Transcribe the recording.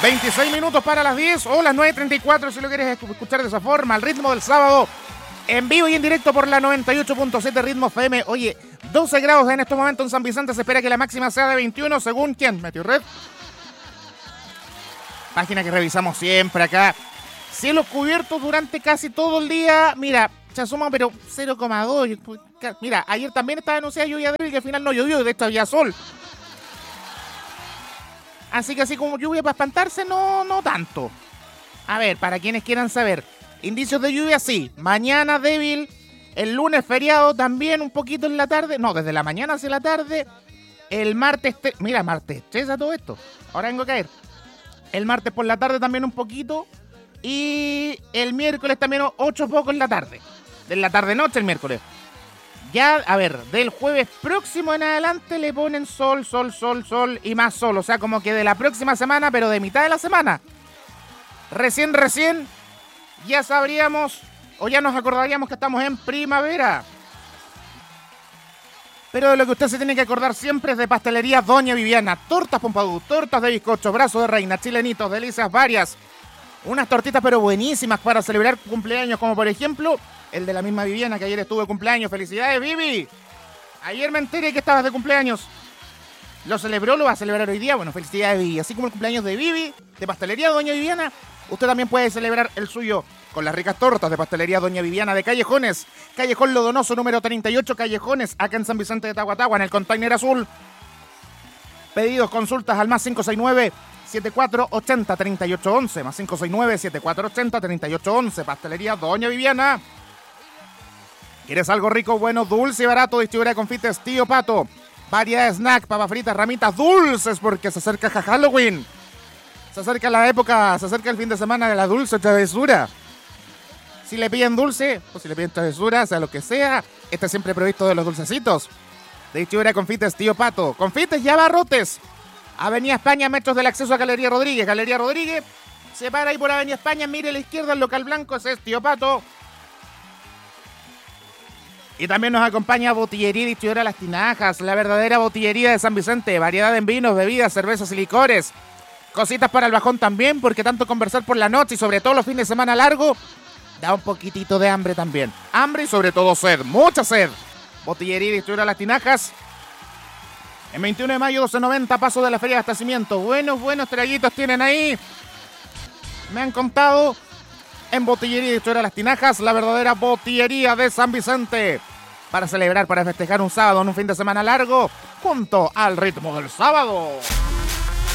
26 minutos para las 10 o las 9:34 si lo quieres escuchar de esa forma, al ritmo del sábado, en vivo y en directo por la 98.7 Ritmo FM. Oye, 12 grados en estos momentos en San Vicente, se espera que la máxima sea de 21, según ¿quién? Meteorred. Página que revisamos siempre acá. Cielos cubiertos durante casi todo el día. Mira, se asoma pero 0,2. Mira, ayer también estaba anunciada lluvia débil que al final no llovió, de hecho había sol. Así que así como lluvia para espantarse, no tanto. A ver, para quienes quieran saber, indicios de lluvia sí, mañana débil, el lunes feriado también un poquito en la tarde, no, desde la mañana hacia la tarde, el martes, mira, martes estresa todo esto, ahora vengo a caer, el martes por la tarde también un poquito, y el miércoles también 8 poco en la tarde, de la tarde-noche el miércoles. Ya, a ver, del jueves próximo en adelante le ponen sol y más sol. O sea, como que de la próxima semana, pero de mitad de la semana. Recién, ya sabríamos o ya nos acordaríamos que estamos en primavera. Pero de lo que usted se tiene que acordar siempre es de Pastelería Doña Viviana. Tortas Pompadú, tortas de bizcocho, brazo de reina, chilenitos, delicias varias. Unas tortitas pero buenísimas para celebrar cumpleaños, como por ejemplo el de la misma Viviana, que ayer estuvo de cumpleaños. ¡Felicidades, Vivi! Ayer me enteré que estabas de cumpleaños. ¿Lo celebró? ¿Lo va a celebrar hoy día? Bueno, felicidades, Vivi. Así como el cumpleaños de Vivi, de Pastelería Doña Viviana, usted también puede celebrar el suyo con las ricas tortas de Pastelería Doña Viviana de Callejones. Callejón Lodonoso, número 38, Callejones, acá en San Vicente de Tahuatahua, en el container azul. Pedidos, consultas al más 569-7480-3811, más 569-7480-3811. Pastelería Doña Viviana. ¿Quieres algo rico, bueno, dulce y barato? Distribuidora de confites Tío Pato. Variedad de snack, papas fritas, ramitas dulces, porque se acerca Halloween. Se acerca la época, se acerca el fin de semana de la dulce travesura. Si le piden dulce, o si le piden travesura, sea lo que sea, está siempre provisto de los dulcecitos. Distribuidora de confites Tío Pato. Confites y abarrotes. Avenida España, metros del acceso a Galería Rodríguez. Galería Rodríguez, se para ahí por Avenida España, mire a la izquierda, el local blanco, ese es Tío Pato. Y también nos acompaña Botillería y Distribuidora Las Tinajas, la verdadera botillería de San Vicente. Variedad en vinos, bebidas, cervezas y licores. Cositas para el bajón también, porque tanto conversar por la noche y sobre todo los fines de semana largo, da un poquitito de hambre también. Hambre y sobre todo sed, mucha sed. Botillería y Distribuidora Las Tinajas. En 21 de mayo, 1290, paso de la Feria de Abastecimiento. Buenos traguitos tienen ahí. Me han contado. En Botillería y Distribuidora Las Tinajas, la verdadera botillería de San Vicente. Para celebrar, para festejar un sábado en un fin de semana largo, junto al ritmo del sábado.